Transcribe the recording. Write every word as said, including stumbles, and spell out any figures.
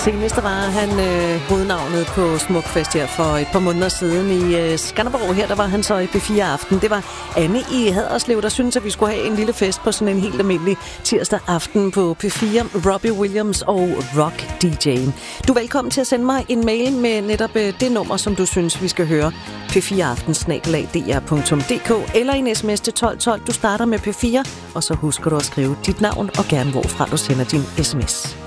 Seneste var han øh, hovednavnet på Smukfest her for et par måneder siden i øh, Skanderborg. Her der var han så i P fire Aften. Det var Anne i Haderslev, der syntes, at vi skulle have en lille fest på sådan en helt almindelig tirsdag aften på P fire. Robbie Williams og Rock D J'en. Du er velkommen til at sende mig en mail med netop øh, det nummer, som du synes, vi skal høre. P fire aften snabel-a d r punktum d k eller en sms til tolv tolv. Du starter med P fire, og så husker du at skrive dit navn og gerne hvorfra du sender din sms.